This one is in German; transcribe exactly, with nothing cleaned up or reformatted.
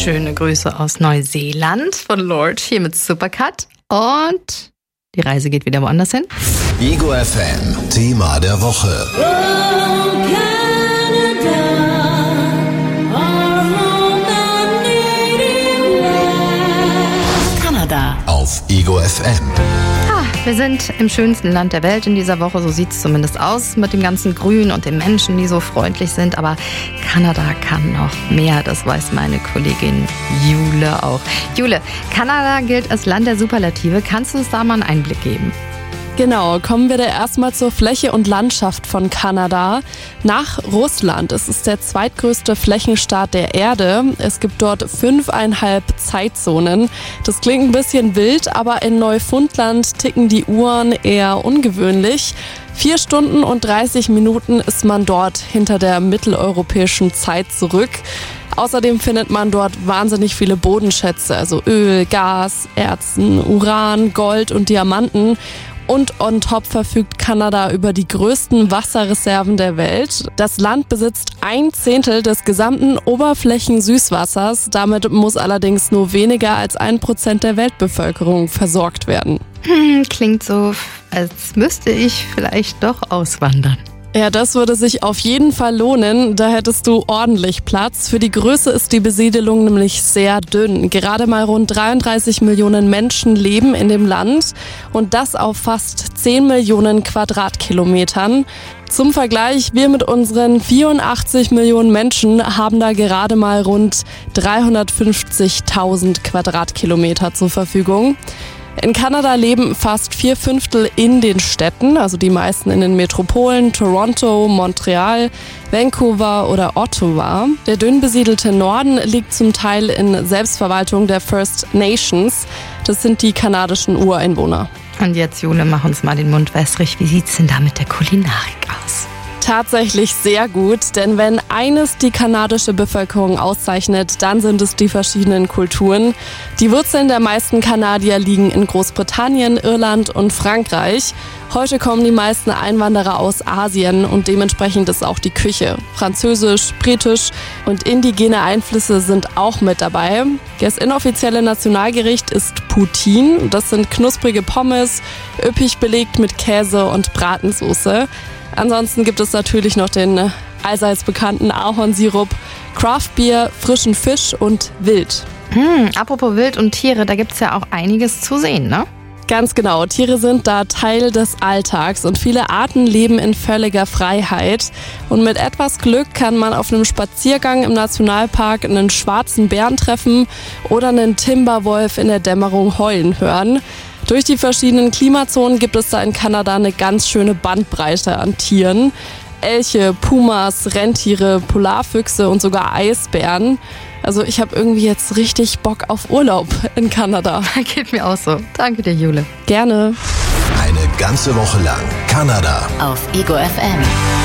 Schöne Grüße aus Neuseeland von Lord hier mit Supercut. Und die Reise geht wieder woanders hin. Ego F M, Thema der Woche. Kanada. Auf Ego F M. Ah, wir sind im schönsten Land der Welt in dieser Woche, so sieht es zumindest aus, mit dem ganzen Grün und den Menschen, die so freundlich sind. Aber Kanada kann noch mehr, das weiß meine Kollegin Jule auch. Jule, Kanada gilt als Land der Superlative. Kannst du uns da mal einen Einblick geben? Genau, kommen wir da erstmal zur Fläche und Landschaft von Kanada. Nach Russland ist es der zweitgrößte Flächenstaat der Erde. Es gibt dort fünfeinhalb Zeitzonen. Das klingt ein bisschen wild, aber in Neufundland ticken die Uhren eher ungewöhnlich. Vier Stunden und dreißig Minuten ist man dort hinter der mitteleuropäischen Zeit zurück. Außerdem findet man dort wahnsinnig viele Bodenschätze, also Öl, Gas, Erzen, Uran, Gold und Diamanten. Und on top verfügt Kanada über die größten Wasserreserven der Welt. Das Land besitzt ein Zehntel des gesamten Oberflächensüßwassers. Damit muss allerdings nur weniger als ein Prozent der Weltbevölkerung versorgt werden. Hm, klingt so, als müsste ich vielleicht doch auswandern. Ja, das würde sich auf jeden Fall lohnen. Da hättest du ordentlich Platz. Für die Größe ist die Besiedelung nämlich sehr dünn. Gerade mal rund dreiunddreißig Millionen Menschen leben in dem Land und das auf fast zehn Millionen Quadratkilometern. Zum Vergleich, wir mit unseren vierundachtzig Millionen Menschen haben da gerade mal rund dreihundertfünfzigtausend Quadratkilometer zur Verfügung. In Kanada leben fast vier Fünftel in den Städten, also die meisten in den Metropolen Toronto, Montreal, Vancouver oder Ottawa. Der dünn besiedelte Norden liegt zum Teil in Selbstverwaltung der First Nations. Das sind die kanadischen Ureinwohner. Und jetzt, Jule, mach uns mal den Mund wässrig. Wie sieht's denn da mit der Kulinarik aus? Tatsächlich sehr gut, denn wenn eines die kanadische Bevölkerung auszeichnet, dann sind es die verschiedenen Kulturen. Die Wurzeln der meisten Kanadier liegen in Großbritannien, Irland und Frankreich. Heute kommen die meisten Einwanderer aus Asien und dementsprechend ist auch die Küche. Französisch, britisch und indigene Einflüsse sind auch mit dabei. Das inoffizielle Nationalgericht ist Poutine. Das sind knusprige Pommes, üppig belegt mit Käse und Bratensoße. Ansonsten gibt es natürlich noch den allseits bekannten Ahornsirup, Craftbier, frischen Fisch und Wild. Hm, apropos Wild und Tiere, da gibt's ja auch einiges zu sehen, ne? Ganz genau, Tiere sind da Teil des Alltags und viele Arten leben in völliger Freiheit. Und mit etwas Glück kann man auf einem Spaziergang im Nationalpark einen schwarzen Bären treffen oder einen Timberwolf in der Dämmerung heulen hören. Durch die verschiedenen Klimazonen gibt es da in Kanada eine ganz schöne Bandbreite an Tieren. Elche, Pumas, Rentiere, Polarfüchse und sogar Eisbären. Also ich habe irgendwie jetzt richtig Bock auf Urlaub in Kanada. Geht mir auch so. Danke dir, Jule. Gerne. Eine ganze Woche lang Kanada. Auf Ego F M.